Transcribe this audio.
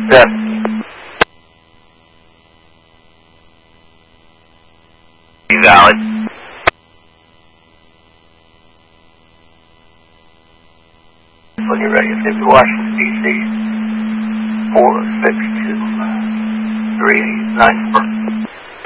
Yes. Valid. When you're ready, it's to Washington, D.C. 462-394.